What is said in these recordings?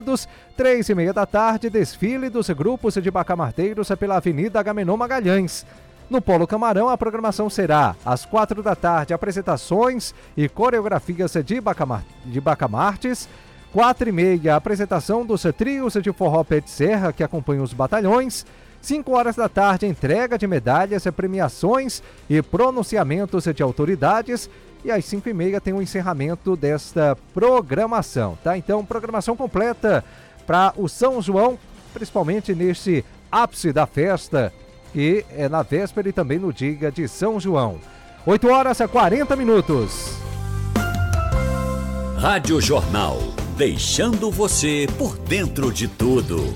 3h30 da tarde, desfile dos grupos de bacamarteiros pela Avenida Agamenon Magalhães. No Polo Camarão, a programação será às 4 da tarde, apresentações e coreografias de bacamartes. 4h30, apresentação dos trios de forró pé de serra que acompanham os batalhões. 5 horas da tarde, entrega de medalhas, premiações e pronunciamentos de autoridades. E às 5h30 tem o encerramento desta programação, tá? Então, programação completa para o São João, principalmente neste ápice da festa, que é na véspera e também no dia de São João. 8h40. Rádio Jornal, deixando você por dentro de tudo.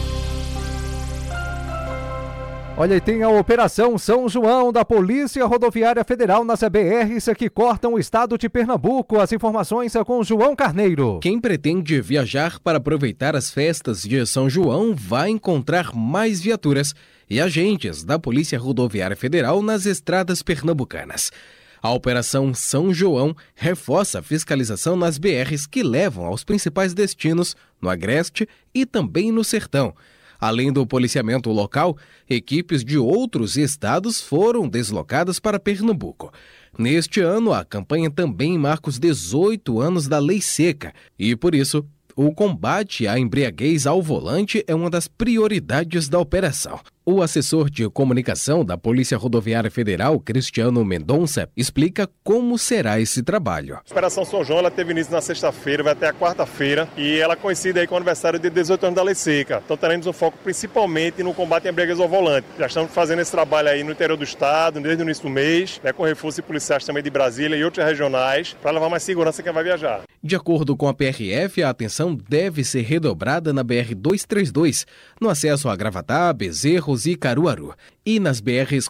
Olha, e tem a Operação São João da Polícia Rodoviária Federal nas BRs que cortam o estado de Pernambuco. As informações com João Carneiro. Quem pretende viajar para aproveitar as festas de São João vai encontrar mais viaturas e agentes da Polícia Rodoviária Federal nas estradas pernambucanas. A Operação São João reforça a fiscalização nas BRs que levam aos principais destinos no Agreste e também no Sertão. Além do policiamento local, equipes de outros estados foram deslocadas para Pernambuco. Neste ano, a campanha também marca os 18 anos da Lei Seca e, por isso, o combate à embriaguez ao volante é uma das prioridades da operação. O assessor de comunicação da Polícia Rodoviária Federal, Cristiano Mendonça, explica como será esse trabalho. A Operação São João ela teve início na sexta-feira, vai até a quarta-feira, e ela coincide aí com o aniversário de 18 anos da Lei Seca. Então teremos um foco principalmente no combate à embriaguez ao volante. Já estamos fazendo esse trabalho aí no interior do estado, desde o início do mês, com reforço de policiais também de Brasília e outras regionais, para levar mais segurança a quem vai viajar. De acordo com a PRF, a atenção deve ser redobrada na BR-232, no acesso a Gravatá, Bezerros e Caruaru, e nas BRs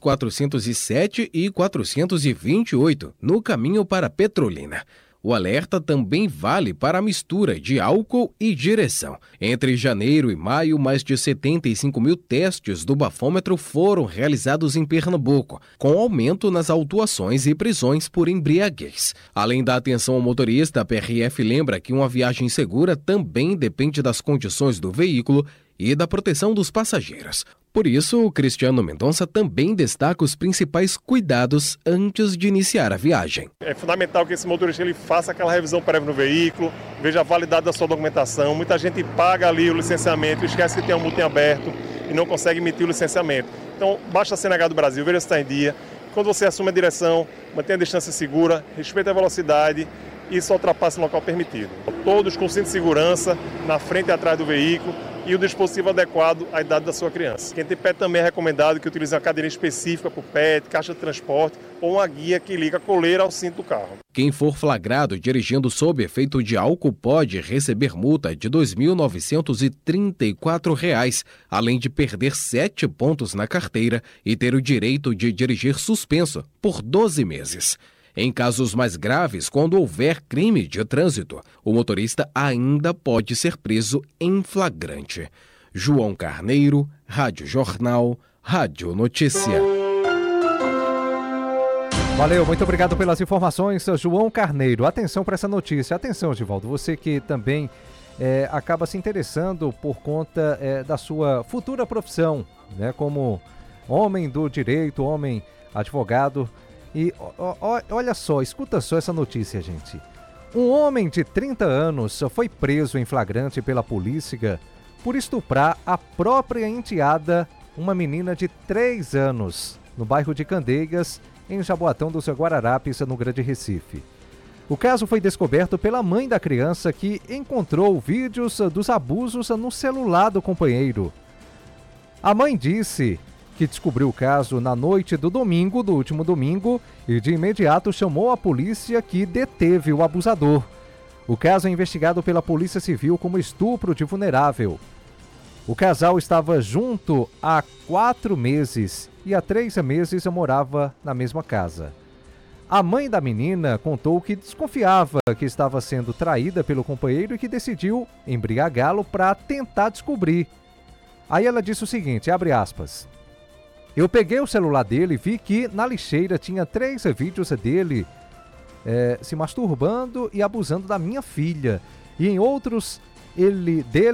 407 e 428, no caminho para Petrolina. O alerta também vale para a mistura de álcool e direção. Entre janeiro e maio, mais de 75 mil testes do bafômetro foram realizados em Pernambuco, com aumento nas autuações e prisões por embriaguez. Além da atenção ao motorista, a PRF lembra que uma viagem segura também depende das condições do veículo e da proteção dos passageiros. Por isso, o Cristiano Mendonça também destaca os principais cuidados antes de iniciar a viagem. É fundamental que esse motorista ele faça aquela revisão prévia no veículo, veja a validade da sua documentação. Muita gente paga ali o licenciamento, esquece que tem um multa em aberto e não consegue emitir o licenciamento. Então, baixa a CNH do Brasil, veja se está em dia. Quando você assume a direção, mantenha a distância segura, respeite a velocidade e só ultrapasse no local permitido. Todos com cinto de segurança, na frente e atrás do veículo, e o dispositivo adequado à idade da sua criança. Quem tem pet também é recomendado que utilize uma cadeirinha específica para o pet, caixa de transporte ou uma guia que liga a coleira ao cinto do carro. Quem for flagrado dirigindo sob efeito de álcool pode receber multa de R$ 2.934, além de perder 7 pontos na carteira e ter o direito de dirigir suspenso por 12 meses. Em casos mais graves, quando houver crime de trânsito, o motorista ainda pode ser preso em flagrante. João Carneiro, Rádio Jornal, Rádio Notícia. Valeu, muito obrigado pelas informações, João Carneiro. Atenção para essa notícia. Atenção, Givaldo, você que também acaba se interessando por conta da sua futura profissão, né, como homem do direito, homem advogado. E olha só, escuta só essa notícia, gente. Um homem de 30 anos foi preso em flagrante pela polícia por estuprar a própria enteada, uma menina de 3 anos, no bairro de Candeias, em Jaboatão dos Guararapes, no Grande Recife. O caso foi descoberto pela mãe da criança, que encontrou vídeos dos abusos no celular do companheiro. A mãe disse que descobriu o caso na noite do último domingo, e de imediato chamou a polícia, que deteve o abusador. O caso é investigado pela Polícia Civil como estupro de vulnerável. O casal estava junto há 4 meses e há 3 meses morava na mesma casa. A mãe da menina contou que desconfiava que estava sendo traída pelo companheiro e que decidiu embriagá-lo para tentar descobrir. Aí ela disse o seguinte, abre aspas: eu peguei o celular dele e vi que na lixeira tinha 3 vídeos dele se masturbando e abusando da minha filha. E em outros, dele